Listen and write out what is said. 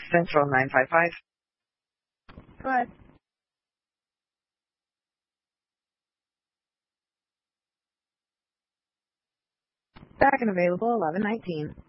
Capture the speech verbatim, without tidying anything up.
Central nine five five. Go ahead. Back and available eleven nineteen.